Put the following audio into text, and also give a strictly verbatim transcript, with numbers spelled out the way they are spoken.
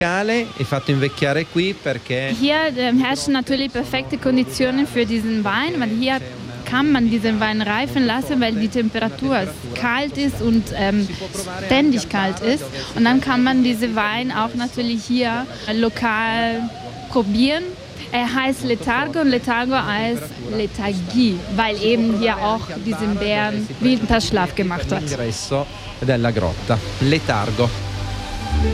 È fatto invecchiare qui perché Hier ähm, herrschen natürlich perfekte Konditionen für diesen Wein, weil hier kann man diesen Wein reifen lassen, weil die Temperatur kalt ist und ähm, ständig kalt ist. Und dann kann man diesen Wein auch natürlich hier lokal probieren. Er heißt Letargo und Letargo heißt Lethargie, weil eben hier auch diesen Bären Winterschlaf gemacht hat. l'ingresso della grotta. Letargo.